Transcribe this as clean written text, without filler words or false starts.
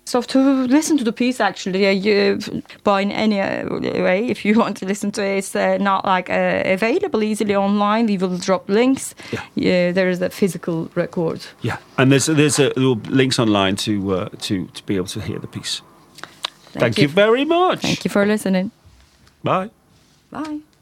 So to listen to the piece, actually, by in any way, if you want to listen to it, it's not like available easily online. We will drop links. Yeah. There is a physical record. Yeah, and there's links online to be able to hear the piece. Thank you very much. Thank you for listening. Bye. Bye.